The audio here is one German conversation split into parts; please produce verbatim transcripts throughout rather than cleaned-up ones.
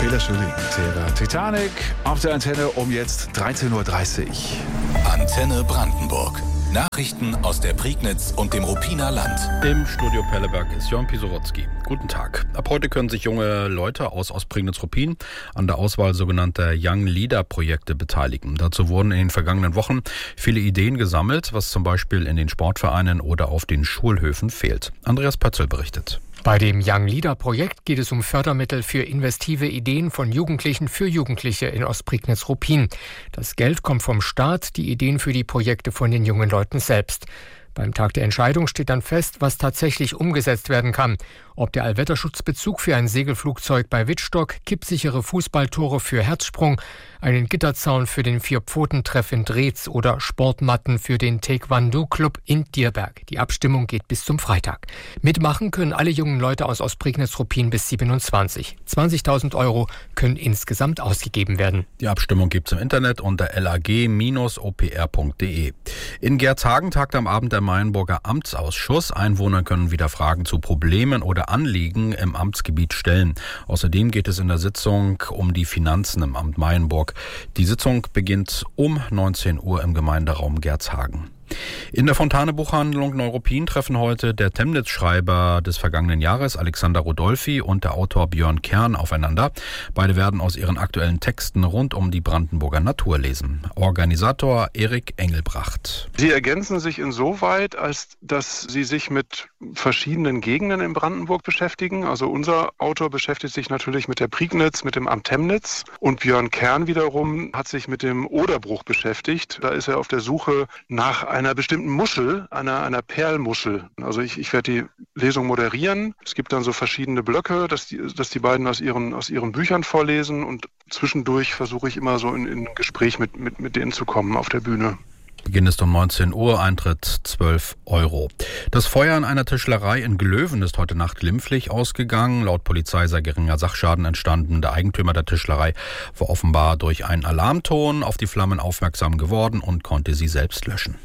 Peter Schilling, Terra Titanic auf der Antenne um jetzt dreizehn Uhr dreißig. Antenne Brandenburg. Nachrichten aus der Prignitz und dem Ruppiner Land. Im Studio Perleberg ist Jörn Pisorotzki. Guten Tag. Ab heute können sich junge Leute aus Ostprignitz-Ruppin an der Auswahl sogenannter Young Leader Projekte beteiligen. Dazu wurden in den vergangenen Wochen viele Ideen gesammelt, was zum Beispiel in den Sportvereinen oder auf den Schulhöfen fehlt. Andreas Pötzl berichtet. Bei dem Young Leader Projekt geht es um Fördermittel für investive Ideen von Jugendlichen für Jugendliche in Ostprignitz-Ruppin. Das Geld kommt vom Staat, die Ideen für die Projekte von den jungen Leuten selbst. Beim Tag der Entscheidung steht dann fest, was tatsächlich umgesetzt werden kann. Ob der Allwetterschutzbezug für ein Segelflugzeug bei Wittstock, kippsichere Fußballtore für Herzsprung, einen Gitterzaun für den Vier-Pfoten-Treff in Dreetz oder Sportmatten für den Taekwondo-Club in Dierberg. Die Abstimmung geht bis zum Freitag. Mitmachen können alle jungen Leute aus Ostprignitz-Ruppin bis siebenundzwanzig. zwanzigtausend Euro können insgesamt ausgegeben werden. Die Abstimmung gibt's im Internet unter lag Bindestrich o p r punkt d e. In Gerzhagen tagt am Abend der Mayenburger Amtsausschuss. Einwohner können wieder Fragen zu Problemen oder Anliegen im Amtsgebiet stellen. Außerdem geht es in der Sitzung um die Finanzen im Amt Mayenburg. Die Sitzung beginnt um neunzehn Uhr im Gemeinderaum Gerzhagen. In der Fontane Buchhandlung Neuruppin treffen heute der Temnitz-Schreiber des vergangenen Jahres, Alexander Rodolphi, und der Autor Björn Kern aufeinander. Beide werden aus ihren aktuellen Texten rund um die Brandenburger Natur lesen. Organisator Erik Engelbracht. Sie ergänzen sich insoweit, als dass sie sich mit verschiedenen Gegenden in Brandenburg beschäftigen. Also unser Autor beschäftigt sich natürlich mit der Prignitz, mit dem Amt Temnitz, und Björn Kern wiederum hat sich mit dem Oderbruch beschäftigt. Da ist er auf der Suche nach einer bestimmten Muschel, einer, einer Perlmuschel. Also ich, ich werde die Lesung moderieren. Es gibt dann so verschiedene Blöcke, dass die, dass die beiden aus ihren, aus ihren Büchern vorlesen, und zwischendurch versuche ich immer so in, in ein Gespräch mit, mit, mit denen zu kommen auf der Bühne. Beginn ist um neunzehn Uhr, Eintritt zwölf Euro. Das Feuer in einer Tischlerei in Glöwen ist heute Nacht glimpflich ausgegangen. Laut Polizei sei geringer Sachschaden entstanden. Der Eigentümer der Tischlerei war offenbar durch einen Alarmton auf die Flammen aufmerksam geworden und konnte sie selbst löschen.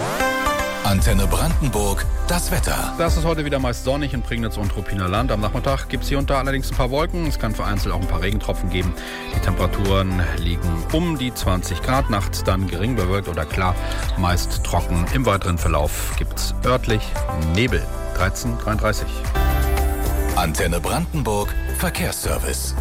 Antenne Brandenburg, das Wetter. Das ist heute wieder meist sonnig in Prignitz und Ruppiner Land. Am Nachmittag gibt es hier und da allerdings ein paar Wolken. Es kann vereinzelt auch ein paar Regentropfen geben. Die Temperaturen liegen um die zwanzig Grad. Nachts dann gering bewölkt oder klar, meist trocken. Im weiteren Verlauf gibt es örtlich Nebel. dreizehn Uhr dreiunddreißig. Antenne Brandenburg, Verkehrsservice.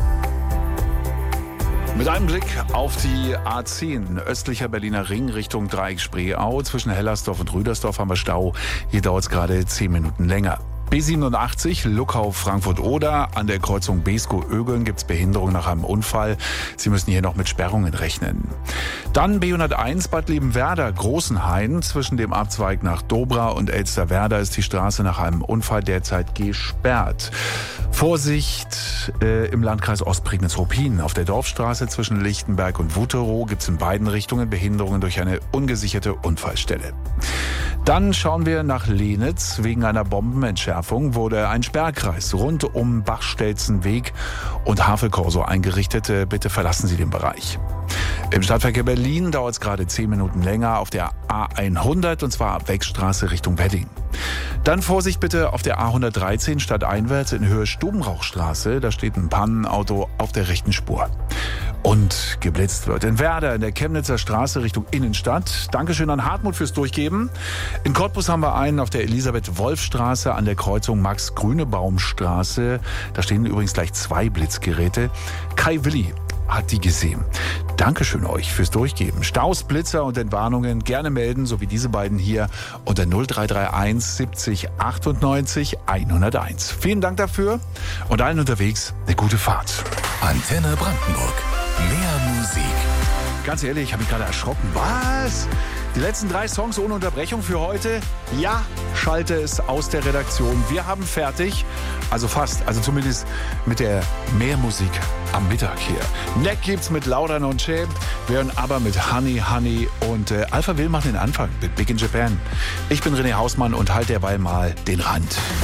Mit einem Blick auf die A zehn, östlicher Berliner Ring Richtung Dreieck Spreeau. Zwischen Hellersdorf und Rüdersdorf haben wir Stau. Hier dauert es gerade zehn Minuten länger. B siebenundachtzig, Luckau, Frankfurt-Oder. An der Kreuzung Beeskow-Ögeln gibt es Behinderung nach einem Unfall. Sie müssen hier noch mit Sperrungen rechnen. Dann B hunderteins, Bad Liebenwerda, Großenhain. Zwischen dem Abzweig nach Dobra und Elsterwerda ist die Straße nach einem Unfall derzeit gesperrt. Vorsicht äh, im Landkreis Ostprignitz-Ruppin. Auf der Dorfstraße zwischen Lichtenberg und Wuterow gibt es in beiden Richtungen Behinderungen durch eine ungesicherte Unfallstelle. Dann schauen wir nach Lenitz. Wegen einer Bombenentschärfung wurde ein Sperrkreis rund um Bachstelzenweg und Havelkorso eingerichtet. Bitte verlassen Sie den Bereich. Im Stadtverkehr Berlin dauert es gerade zehn Minuten länger auf der A hundert, und zwar ab Wegstraße Richtung Wedding. Dann Vorsicht bitte auf der A hundertdreizehn stadteinwärts in Höhe Stubenrauchstraße. Da steht ein Pannenauto auf der rechten Spur. Und geblitzt wird in Werder in der Chemnitzer Straße Richtung Innenstadt. Dankeschön an Hartmut fürs Durchgeben. In Cottbus haben wir einen auf der Elisabeth-Wolf-Straße an der Kreuzung Max-Grünebaum-Straße. Da stehen übrigens gleich zwei Blitzgeräte. Kai Willi hat die gesehen. Dankeschön euch fürs Durchgeben. Staus, Blitzer und Entwarnungen gerne melden, so wie diese beiden hier unter null drei drei eins siebzig achtundneunzig hunderteins. Vielen Dank dafür und allen unterwegs eine gute Fahrt. Antenne Brandenburg. Mehr Musik. Ganz ehrlich, ich habe mich gerade erschrocken. Was? Die letzten drei Songs ohne Unterbrechung für heute? Ja, schalte es aus der Redaktion. Wir haben fertig. Also fast. Also zumindest mit der Mehrmusik am Mittag hier. Neck gibt's mit Lauda Non C'è. Wir hören aber mit Honey Honey. Und äh, Alpha Will macht den Anfang mit Big in Japan. Ich bin René Hausmann und halte derweil mal den Rand.